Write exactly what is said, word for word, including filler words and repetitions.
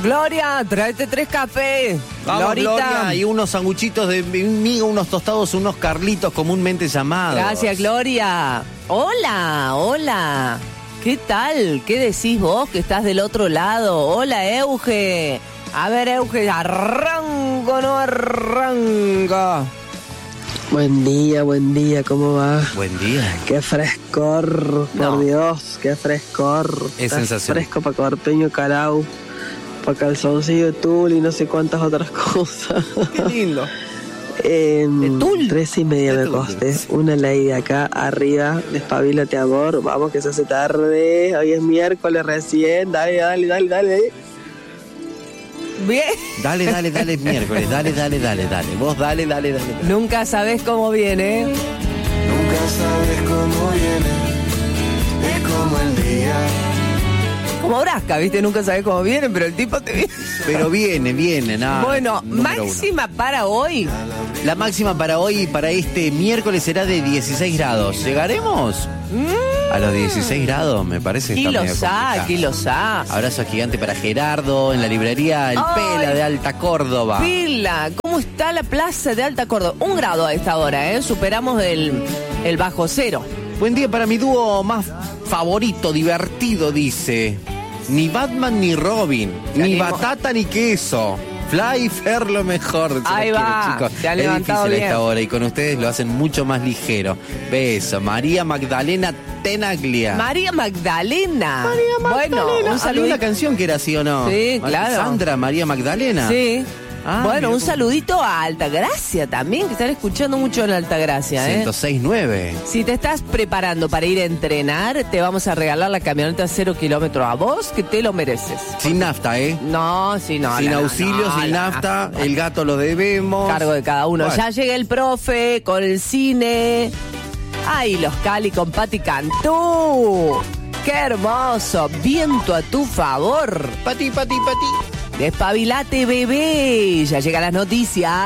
Gloria, tráete tres cafés. Vamos, Glorita. Gloria, y unos sanguchitos de miga, unos tostados, unos carlitos comúnmente llamados. Gracias, Gloria. Hola, hola. ¿Qué tal? ¿Qué decís vos que estás del otro lado? Hola, Euge. A ver, Euge, arranco, no arranca. Buen día, buen día, ¿cómo va? Buen día. Qué frescor, por No. Dios, qué frescor. Es Está sensación. fresco para corpeño calau, para calzoncillo tul y no sé cuántas otras cosas. Qué lindo. Eh, ¿De tul? Tres y media De me tul. costé. Una ley acá arriba, despabilate amor, vamos que se hace tarde, hoy es miércoles recién, dale, dale, dale, dale. Bien. Dale, dale, dale, miércoles, dale, dale, dale, dale. Vos dale, dale, dale. dale. Nunca sabés cómo viene. Nunca sabes cómo viene, es como el día. Como Brasca, ¿viste? Nunca sabés cómo viene, pero el tipo te viene. Pero viene, viene, nada. Bueno, máxima para hoy. La máxima para hoy y para este miércoles será de dieciséis grados. ¿Llegaremos? A los dieciséis grados, me parece. Está medio Kilos A, complicado. kilos A. Abrazo gigante para Gerardo en la librería El Ay. Pela de Alta Córdoba. Pila, ¿cómo está la plaza de Alta Córdoba? Un grado a esta hora, ¿eh? Superamos el, el bajo cero. Buen día para mi dúo más favorito, divertido, dice. Ni Batman ni Robin, Ya ni ni mo- batata ni queso. Fly Fer lo mejor. Se Ahí los va, quiero, chicos. te ha Es levantado difícil a bien. esta hora y con ustedes lo hacen mucho más ligero. Beso. María Magdalena Tenaglia. María Magdalena. María Magdalena. Bueno, un Había saludo. una canción que era así o no. Sí, Mar- claro. Sandra María Magdalena. Sí. Ah, bueno, mira un cómo- saludito a Altagracia también, que están escuchando mucho en Altagracia, ¿eh? ciento seis punto nueve. Si te estás preparando para ir a entrenar, te vamos a regalar la camioneta cero kilómetros a vos, que te lo mereces. Sin nafta, ¿eh? No, sí, no. sin la- auxilio, no, sin la- nafta. El gato lo debemos. Cargo de cada uno. Bueno. Ya llega el profe con el cine. Ay, los Cali con Pati Cantú. ¡Qué hermoso! Viento a tu favor. Pati, pati, pati. Despabilate, bebé. Ya llegan las noticias.